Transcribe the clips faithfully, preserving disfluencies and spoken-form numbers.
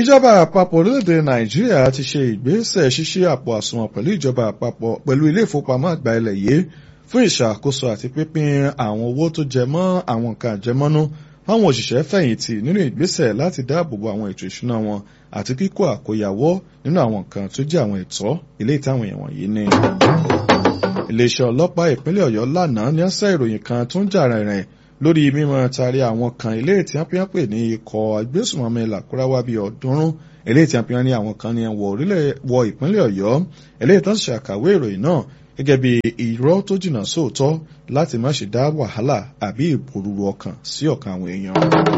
Ìjọba àpapọ̀ orílẹ̀-èdè Nàìjíríà ti ṣe ìgbésẹ̀ ṣíṣí àpò àsùnwọ̀n pẹ̀lú ìjọba àpapọ̀ pẹ̀lú ilé ìfowópamọ́ àgbà ilẹ̀ yìí fún ìṣàkóso àti pínpín àwọn owó tó jẹ mọ́ àwọn nǹkan àjẹmọ́nú fáwọn òṣìṣẹ́ fẹ̀yìntì nínú ìgbésẹ̀ láti dáàbò bo àwọn ètò ìṣúná wọn àti kíkó àkóyawọ́ nínú àwọn nǹkan tó jẹ́ àwọn ẹ̀tọ́ ilé ìtàwọn èèyàn wọ̀nyí ní. Iléeṣẹ́ ọlọ́pàá ìpínlẹ̀ Ọ̀yọ́ lánàá ní ọ̀sẹ̀ ìròyìn kan tó ń jà rìnrìn lórí mímọ́ tari àwọn kan ilé tí wọ́n pè ní ikọ̀ agbésùnmọ̀mí làkúráwá bíi ọ̀ọ́dúnrún ilé tí wọ́n ní àwọn kan ní wọ orílẹ̀ wọ ìpínlẹ̀ Ọ̀yọ́ ilé tó ń ṣàkàwé ìròyìn náà gẹ́gẹ́ bí irọ́ tó jìnnà sóòótọ́ láti má ṣe dá wàhálà àbí ìpòrúru ọkàn sí ọkàn àwọn èèyàn.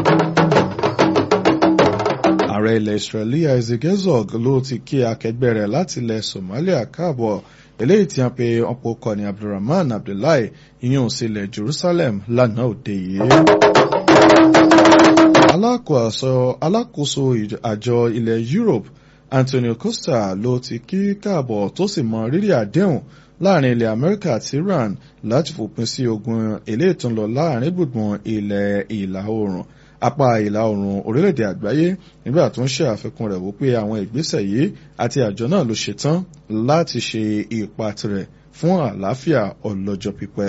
Ààrẹ ilẹ̀ Israeli Isaac Herzog ló ti kí akẹgbẹ́ rẹ̀ láti ilẹ̀ Somalia káàbọ̀ eléyìí tí wọ́n pe ọ̀pọ̀ ọkọ̀ ní Abdulrahman Abdullahi ìyẹn sílẹ̀ Jerusalem lánàá òde yìí. Alákòóso àjọ ilẹ̀ Europe Antonio Costa ló ti kí káàbọ̀ tó sì mọ rírì àdéhùn láàrin ilẹ̀ Amẹ́ríkà àti Iran láti fòpin sí ogun eléyìí tó ń lọ láàrin gbùngbùn ilẹ̀ ìlà oòrùn apá ìlà oòrùn orílẹ̀-èdè àgbáyé nígbà tó ń ṣe àfikún rẹ̀ wípé àwọn ìgbésẹ̀ yìí àti àjọ náà ló ṣetán láti ṣe ipa tirẹ̀ fún àlàáfíà ọlọ́jọ́ pípẹ́.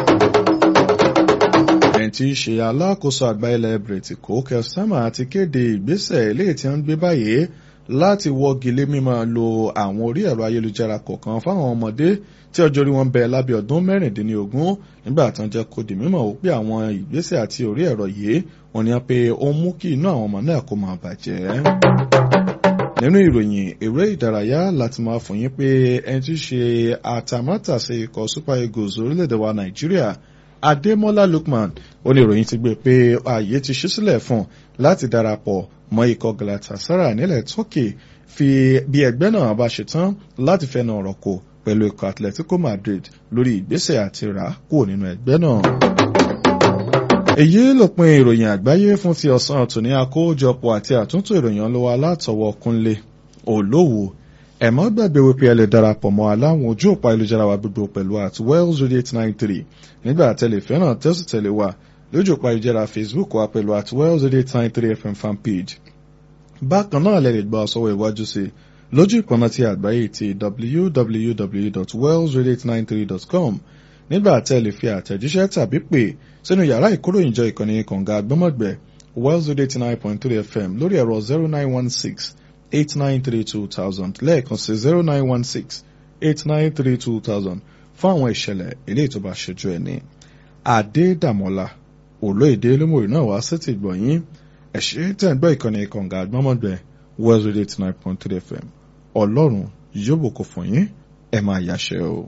ẹni tí í ṣe alákòóso àgbà ilẹ̀ Britico Keir Starmer ti kéde ìgbésẹ̀ eléyìí tí wọ́n ń gbé báyìí láti wọ́gi lé mímọ́ lo àwọn orí ẹ̀rọ ayélujára kọ̀ọ̀kan fáwọn ọmọdé tí ọjọ́ orí wọn bẹ lábẹ́ ọdún mẹ́rìndínlógún nígbà tó ń jẹ́ kó di mímọ̀ wípé àwọn ìgbésẹ̀ àti orí ẹ̀rọ yìí wọ́n ní pé ó mú kí inú àwọn ọmọ náà kó máa bàjẹ́. nínú ìròyìn eré ìdárayá láti máa fún yín pé ẹni tí í ṣe àtàmátàsé ikọ̀ Super Eagles orílẹ̀-èdè wa Nàìjíríà Adémọ́lá Lookman ó ní ìròyìn ti gbé pé ààyè ti ṣí sílẹ̀ fún láti darapọ̀ mọ́ ikọ̀ Galatasaray nílẹ̀ Turkey fi bí ẹgbẹ́ náà bá ṣe tán láti fẹnu ọ̀rọ̀ kò pẹ̀lú ikọ̀ Atletico Madrid lórí ìgbésẹ̀ àti rà kúrò nínú ẹgbẹ́ náà. èyí lópin ìròyìn àgbáyé fún ti ọ̀sán tòní àkójọpọ̀ àti àtúntò ìròyìn ọlọ́wọ́ alátọwọ́ Kúnlé Olówó ẹ má gbàgbé wípé ẹ lè darapọ̀ mọ́ aláwọn ojú òpó ayélujára wa gbogbo pẹ̀lú at Wells Radio eight nine three nígbà tẹ́lẹ̀ fẹ́ràn tẹ́sí tẹ́lẹ̀ wa lójú òpó ayélujára Facebook wa pẹ̀lú at Wells Radio eight nine three F M fan page. bákan náà lè lè gba ọ̀sọ́wọ́ ìwájú sí lójú ìpọnà ti àgbáyé ti w w w dot wells radio eight nine three dot com nígbà tẹ́lẹ̀ fi àtẹ̀jíṣẹ́ tàbí pè sínú yàrá ìkóròyìnjọ ìkànnì kànga àgbọ́mọ̀gbẹ́ Wells Radio eighty nine point three F M lórí ẹ̀rọ zero nine one six eight nine three two thousand lẹ́ẹ̀kan sí zero nine one six eight nine three two thousand fún àwọn ìṣẹ̀lẹ̀ eléyìí tó bá ṣojú ẹni. Adédàmọ́lá olóyèdè olómòrì náà wá sí ti gbọ̀nyìn ẹ̀ṣẹ́ tẹ̀ ń gbọ́ ìkànnì kànga àgbọ́mọ̀gbẹ́ Wells Radio eighty nine point three F M ọlọ́run yóò bùkún fún yín ẹ máa yàṣẹ o.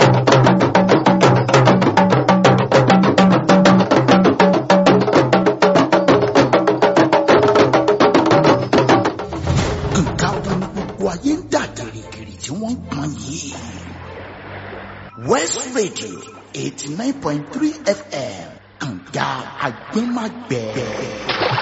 ayé ń dà gìrìgìrì tí wọ́n ń pọn yìí. West Radio eighty nine point three F M kànga àgbẹ̀màgbẹ̀.